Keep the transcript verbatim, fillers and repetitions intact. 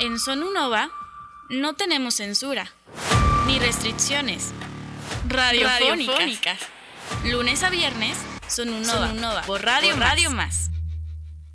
En Sonunova no tenemos censura, ni restricciones radiofónicas. Radiofónicas. Lunes a viernes, Sonunova, Sonunova por Radio, por Radio Más.